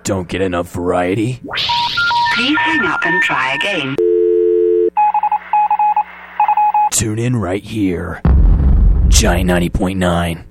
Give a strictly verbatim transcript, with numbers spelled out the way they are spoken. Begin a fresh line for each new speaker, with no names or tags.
Don't get enough variety?
Please hang up and try again.
Tune in right here. Giant ninety point nine.